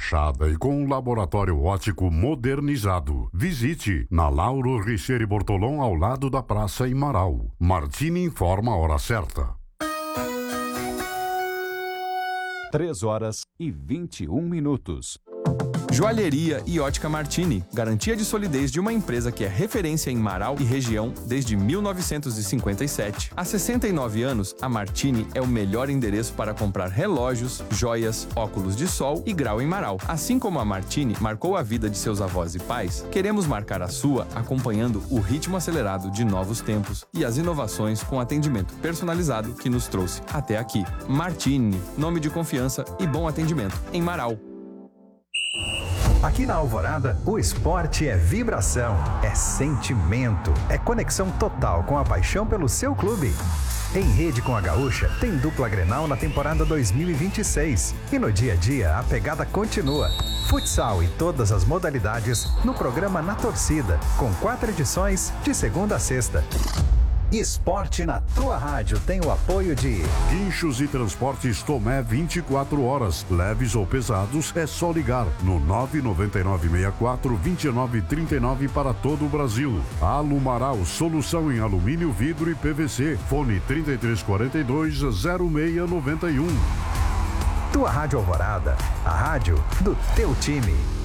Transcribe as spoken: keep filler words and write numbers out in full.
fachada e com um laboratório óptico modernizado. Visite na Lauro Richeire Bortolom, ao lado da Praça em Marau. Martini informa a hora certa. três horas e vinte e um minutos. Joalheria e Ótica Martini, garantia de solidez de uma empresa que é referência em Marau e região desde mil novecentos e cinquenta e sete. Há sessenta e nove anos, a Martini é o melhor endereço para comprar relógios, joias, óculos de sol e grau em Marau. Assim como a Martini marcou a vida de seus avós e pais, queremos marcar a sua acompanhando o ritmo acelerado de novos tempos e as inovações com atendimento personalizado que nos trouxe até aqui. Martini, nome de confiança e bom atendimento em Marau. Aqui na Alvorada, o esporte é vibração, é sentimento, é conexão total com a paixão pelo seu clube. Em rede com a Gaúcha, tem dupla Grenal na temporada dois mil e vinte e seis. E no dia a dia, a pegada continua. Futsal e todas as modalidades no programa Na Torcida, com quatro edições de segunda a sexta. Esporte na tua rádio tem o apoio de Guinchos e Transportes Tomé vinte e quatro horas. Leves ou pesados, é só ligar no nove nove nove seis quatro dois nove três nove para todo o Brasil. Alumaral, solução em alumínio, vidro e P V C. Fone trinta e três quarenta e dois, zero seis noventa e um. Tua Rádio Alvorada, a rádio do teu time.